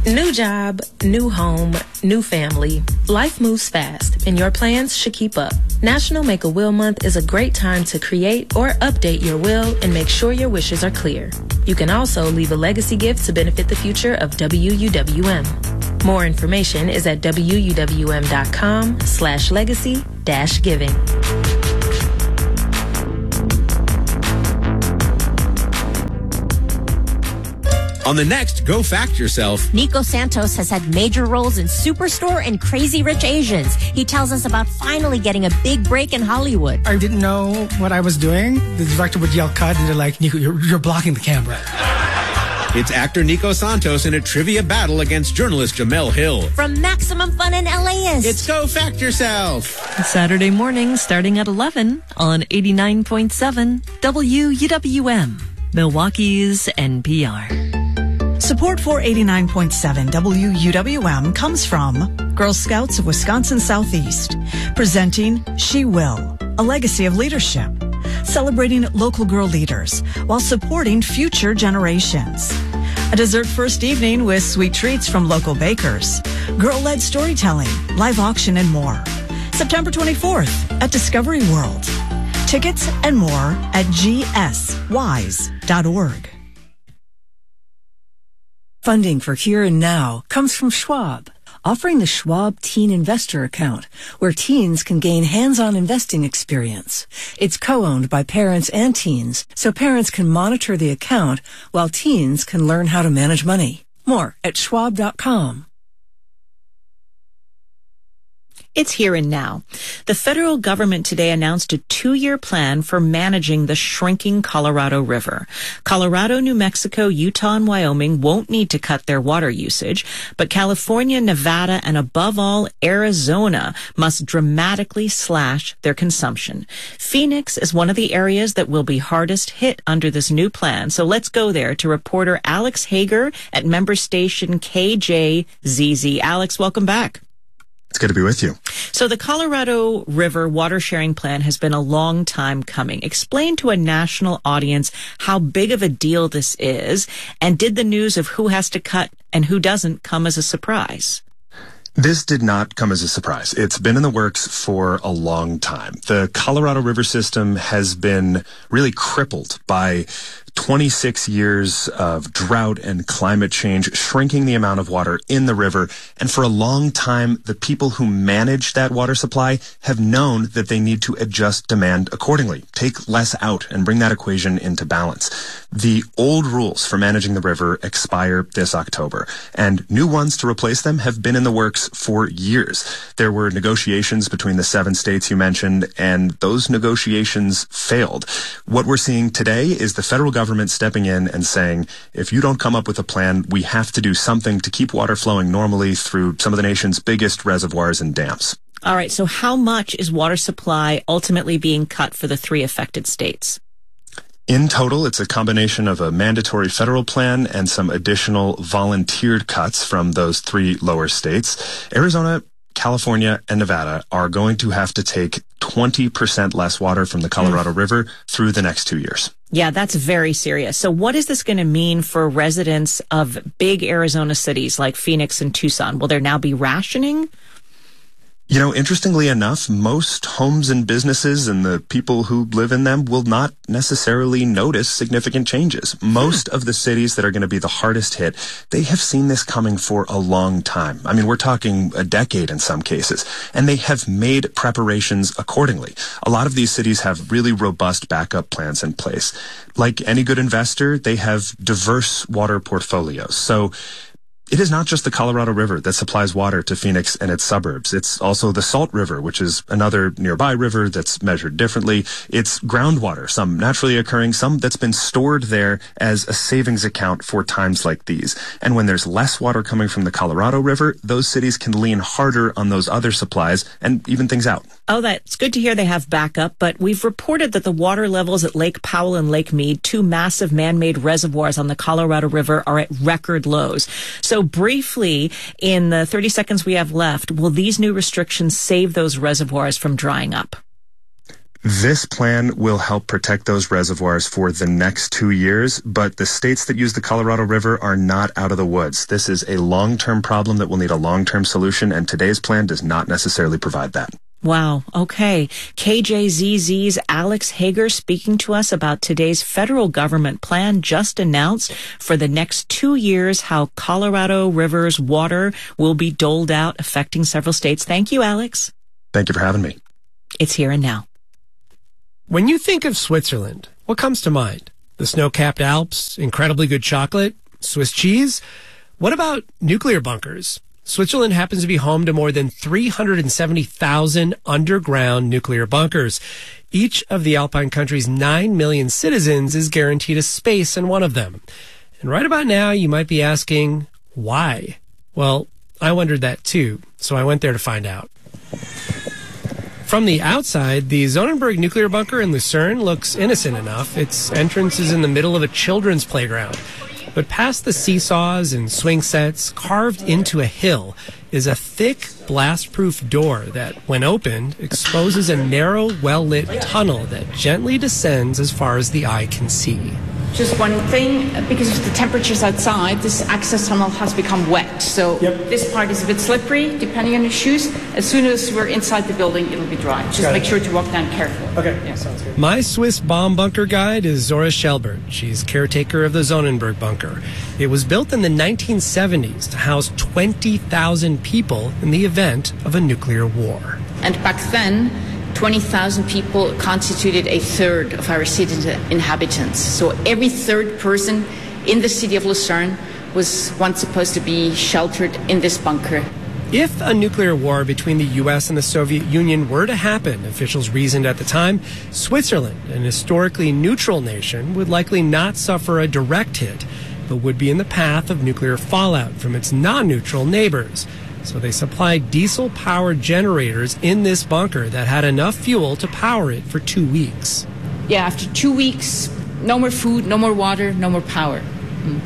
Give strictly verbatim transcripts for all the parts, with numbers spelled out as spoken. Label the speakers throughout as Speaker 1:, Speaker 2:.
Speaker 1: New job, new home, new family. Life moves fast, and your plans should keep up. National Make-A-Will Month is a great time to create or update your will and make sure your wishes are clear. You can also leave a legacy gift to benefit the future of W U W M. More information is at W U W M dot com slash legacy dash giving.
Speaker 2: On the next Go Fact Yourself,
Speaker 3: Nico Santos has had major roles in Superstore and Crazy Rich Asians. He tells us about finally getting a big break in Hollywood.
Speaker 4: I didn't know what I was doing. The director would yell cut, and they're like, Nico, you're, you're blocking the camera.
Speaker 2: It's actor Nico Santos in a trivia battle against journalist Jamel Hill.
Speaker 3: From Maximum Fun in L A is
Speaker 2: It's Go Fact Yourself.
Speaker 5: Saturday morning starting at eleven on eighty-nine point seven W U W M, Milwaukee's N P R.
Speaker 6: Support for eighty-nine point seven W U W M comes from Girl Scouts of Wisconsin Southeast, presenting She Will, a legacy of leadership, celebrating local girl leaders while supporting future generations. A dessert first evening with sweet treats from local bakers, girl-led storytelling, live auction, and more. September twenty-fourth at Discovery World. Tickets and more at g s wise dot org.
Speaker 7: Funding for Here and Now comes from Schwab, offering the Schwab Teen Investor Account, where teens can gain hands-on investing experience. It's co-owned by parents and teens, so parents can monitor the account while teens can learn how to manage money. More at schwab dot com.
Speaker 8: It's Here and Now. The federal government today announced a two-year plan for managing the shrinking Colorado River. Colorado, New Mexico, Utah, and Wyoming won't need to cut their water usage, but California, Nevada, and above all, Arizona must dramatically slash their consumption. Phoenix is one of the areas that will be hardest hit under this new plan, so let's go there to reporter Alex Hager at member station K J Z Z. Alex, welcome back.
Speaker 9: It's good to be with you.
Speaker 8: So the Colorado River water sharing plan has been a long time coming. Explain to a national audience how big of a deal this is, and did the news of who has to cut and who doesn't come as a surprise?
Speaker 9: This did not come as a surprise. It's been in the works for a long time. The Colorado River system has been really crippled by twenty-six years of drought and climate change, shrinking the amount of water in the river. And for a long time, the people who manage that water supply have known that they need to adjust demand accordingly, take less out, and bring that equation into balance. The old rules for managing the river expire this October, and new ones to replace them have been in the works for years. There were negotiations between the seven states you mentioned, and those negotiations failed. What we're seeing today is the federal government government stepping in and saying, if you don't come up with a plan, we have to do something to keep water flowing normally through some of the nation's biggest reservoirs and dams.
Speaker 8: All right, so how much is water supply ultimately being cut for the three affected states?
Speaker 9: In total, it's a combination of a mandatory federal plan and some additional volunteered cuts from those three lower states. Arizona, California, and Nevada are going to have to take twenty percent less water from the Colorado mm. River through the next two years.
Speaker 8: Yeah, that's very serious. So what is this going to mean for residents of big Arizona cities like Phoenix and Tucson? Will there now be rationing?
Speaker 9: You know, interestingly enough, most homes and businesses and the people who live in them will not necessarily notice significant changes. Most of the cities that are going to be the hardest hit, they have seen this coming for a long time. I mean, we're talking a decade in some cases, and they have made preparations accordingly. A lot of these cities have really robust backup plans in place. Like any good investor, they have diverse water portfolios. So it is not just the Colorado River that supplies water to Phoenix and its suburbs. It's also the Salt River, which is another nearby river that's measured differently. It's groundwater, some naturally occurring, some that's been stored there as a savings account for times like these. And when there's less water coming from the Colorado River, those cities can lean harder on those other supplies and even things out.
Speaker 8: Oh, that's good to hear they have backup, but we've reported that the water levels at Lake Powell and Lake Mead, two massive man-made reservoirs on the Colorado River, are at record lows. So briefly, in the thirty seconds we have left, will these new restrictions save those reservoirs from drying up?
Speaker 9: This plan will help protect those reservoirs for the next two years, but the states that use the Colorado River are not out of the woods. This is a long-term problem that will need a long-term solution, and today's plan does not necessarily provide that.
Speaker 8: Wow. Okay. K J Z Z's Alex Hager speaking to us about today's federal government plan just announced for the next two years, how Colorado River's water will be doled out, affecting several states. Thank you, Alex.
Speaker 9: Thank you for having me.
Speaker 8: It's Here and Now.
Speaker 10: When you think of Switzerland, what comes to mind? The snow-capped Alps, incredibly good chocolate, Swiss cheese? What about nuclear bunkers? Switzerland happens to be home to more than three hundred seventy thousand underground nuclear bunkers. Each of the Alpine country's nine million citizens is guaranteed a space in one of them. And right about now, you might be asking, why? Well, I wondered that too, so I went there to find out. From the outside, the Zonenberg nuclear bunker in Lucerne looks innocent enough. Its entrance is in the middle of a children's playground. But past the seesaws and swing sets, carved into a hill, is a thick, blast-proof door that, when opened, exposes a narrow, well-lit tunnel that gently descends as far as the eye can see.
Speaker 11: Just one thing, because of the temperatures outside, this access tunnel has become wet. So yep. This part is a bit slippery, depending on your shoes. As soon as we're inside the building, it'll be dry. Just Got make it. sure to walk down carefully.
Speaker 10: Okay, yeah. Sounds good. My Swiss bomb bunker guide is Zora Schelbert. She's caretaker of the Zonenberg bunker. It was built in the nineteen seventies to house twenty thousand people in the event of a nuclear war.
Speaker 11: And back then, twenty thousand people constituted a third of our city's inhabitants. So every third person in the city of Lucerne was once supposed to be sheltered in this bunker.
Speaker 10: If a nuclear war between the U S and the Soviet Union were to happen, officials reasoned at the time, Switzerland, an historically neutral nation, would likely not suffer a direct hit, but would be in the path of nuclear fallout from its non-neutral neighbors. So they supplied diesel-powered generators in this bunker that had enough fuel to power it for two weeks.
Speaker 11: Yeah, after two weeks, no more food, no more water, no more power. Mm.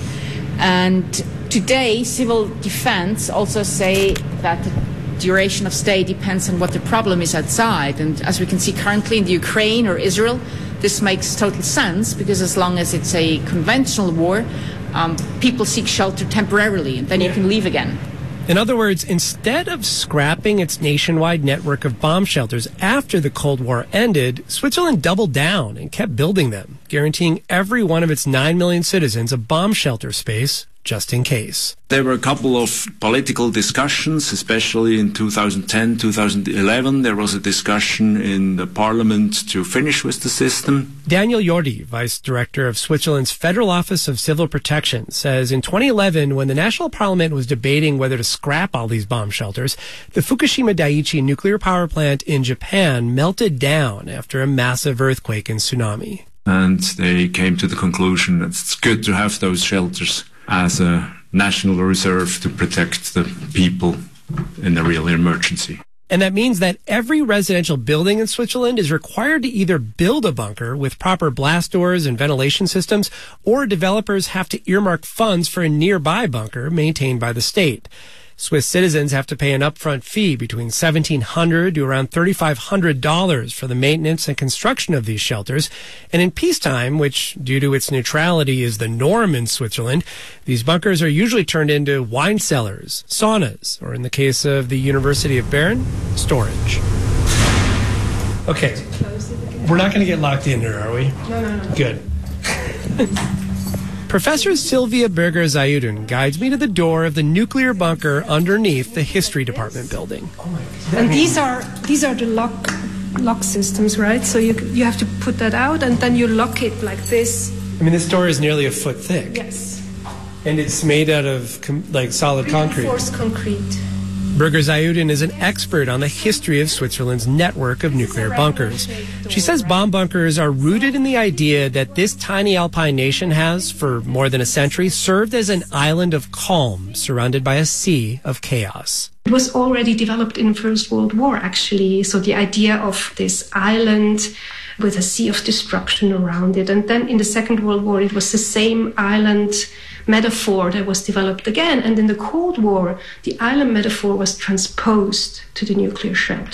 Speaker 11: And today, civil defense also say that the duration of stay depends on what the problem is outside. And as we can see currently in the Ukraine or Israel, this makes total sense, because as long as it's a conventional war, um, people seek shelter temporarily, and then you can leave again.
Speaker 10: In other words, instead of scrapping its nationwide network of bomb shelters after the Cold War ended, Switzerland doubled down and kept building them, guaranteeing every one of its nine million citizens a bomb shelter space just in case.
Speaker 12: There were a couple of political discussions, especially in two thousand ten, two thousand eleven. There was a discussion in the parliament to finish with the system.
Speaker 10: Daniel Jordi, vice director of Switzerland's Federal Office of Civil Protection, says in twenty eleven, when the national parliament was debating whether to scrap all these bomb shelters, the Fukushima Daiichi nuclear power plant in Japan melted down after a massive earthquake and tsunami.
Speaker 12: And they came to the conclusion that it's good to have those shelters as a national reserve to protect the people in a real emergency.
Speaker 10: And that means that every residential building in Switzerland is required to either build a bunker with proper blast doors and ventilation systems, or developers have to earmark funds for a nearby bunker maintained by the state. Swiss citizens have to pay an upfront fee between seventeen hundred dollars to around thirty-five hundred dollars for the maintenance and construction of these shelters. And in peacetime, which due to its neutrality is the norm in Switzerland, these bunkers are usually turned into wine cellars, saunas, or in the case of the University of Bern, storage. Okay, we're not going to get locked in here, are we?
Speaker 11: No, no, no.
Speaker 10: Good. Professor Sylvia Berger-Zayuden guides me to the door of the nuclear bunker underneath the history department building.
Speaker 13: And these are these are the lock lock systems, right? So you you have to put that out, and then you lock it like this.
Speaker 10: I mean, this door is nearly a foot thick.
Speaker 13: Yes.
Speaker 10: And it's made out of com- like solid concrete.
Speaker 13: Reinforced concrete.
Speaker 10: Berger-Zayuden is an expert on the history of Switzerland's network of nuclear bunkers. She says bomb bunkers are rooted in the idea that this tiny alpine nation has, for more than a century, served as an island of calm surrounded by a sea of chaos.
Speaker 13: It was already developed in the First World War, actually. So the idea of this island with a sea of destruction around it. And then in the Second World War, it was the same island metaphor that was developed again. And in the Cold War, the island metaphor was transposed to the nuclear shelter.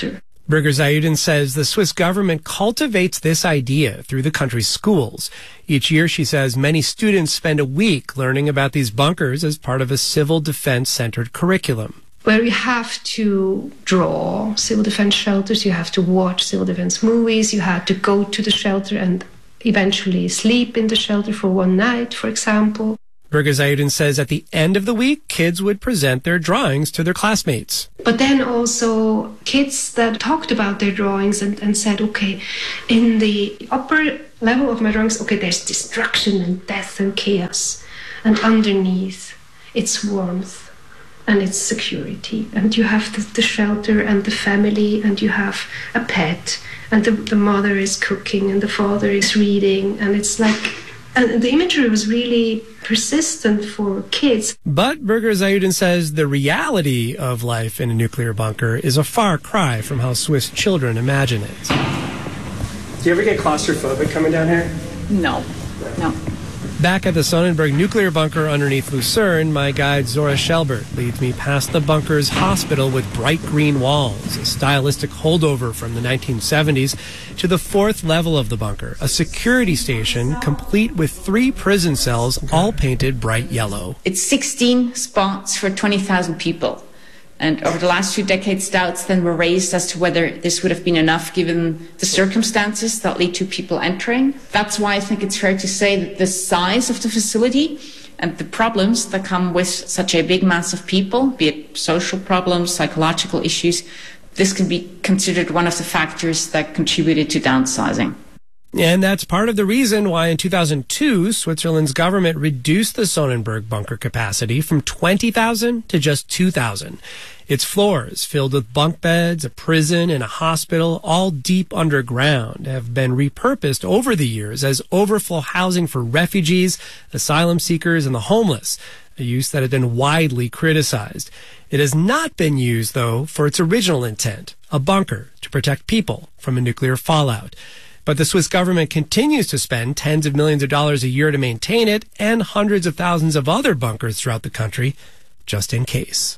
Speaker 10: Birger Zayudin says the Swiss government cultivates this idea through the country's schools. Each year, she says, many students spend a week learning about these bunkers as part of a civil defense-centered curriculum.
Speaker 13: Where you have to draw civil defense shelters, you have to watch civil defense movies, you have to go to the shelter and eventually sleep in the shelter for one night, for example.
Speaker 10: Birger Zayudin says at the end of the week, kids would present their drawings to their classmates.
Speaker 13: But then also kids that talked about their drawings and, and said, okay, in the upper level of my drawings, okay, there's destruction and death and chaos. And underneath, it's warmth and it's security. And you have the, the shelter and the family, and you have a pet, and the, the mother is cooking and the father is reading. And it's like, and the imagery was really persistent for kids.
Speaker 10: But Birger Zayudin says the reality of life in a nuclear bunker is a far cry from how Swiss children imagine it.
Speaker 14: Do you ever get claustrophobic coming down here?
Speaker 11: No, no.
Speaker 10: Back at the Sonnenberg nuclear bunker underneath Lucerne, my guide Zora Shelbert leads me past the bunker's hospital with bright green walls, a stylistic holdover from the nineteen seventies, to the fourth level of the bunker, a security station complete with three prison cells, all painted bright yellow.
Speaker 11: It's sixteen spots for twenty thousand people. And over the last few decades, doubts then were raised as to whether this would have been enough given the circumstances that lead to people entering. That's why I think it's fair to say that the size of the facility and the problems that come with such a big mass of people, be it social problems, psychological issues, this can be considered one of the factors that contributed to downsizing.
Speaker 10: And that's part of the reason why in two thousand two, Switzerland's government reduced the Sonnenberg bunker capacity from twenty thousand to just two thousand. Its floors, filled with bunk beds, a prison, and a hospital, all deep underground, have been repurposed over the years as overflow housing for refugees, asylum seekers, and the homeless, a use that had been widely criticized. It has not been used, though, for its original intent, a bunker to protect people from a nuclear fallout. But the Swiss government continues to spend tens of millions of dollars a year to maintain it and hundreds of thousands of other bunkers throughout the country, just in case.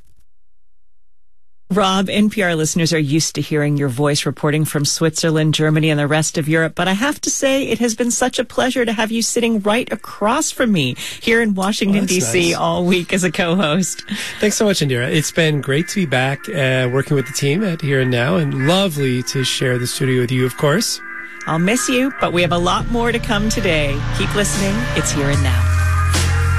Speaker 8: Rob, N P R listeners are used to hearing your voice reporting from Switzerland, Germany, and the rest of Europe, but I have to say it has been such a pleasure to have you sitting right across from me here in Washington,
Speaker 10: oh,
Speaker 8: D C nice. all week as a co-host.
Speaker 10: Thanks so much, Indira. It's been great to be back uh, working with the team at Here and Now, and lovely to share the studio with you, of course.
Speaker 8: I'll miss you, but we have a lot more to come today. Keep listening. It's Here and Now.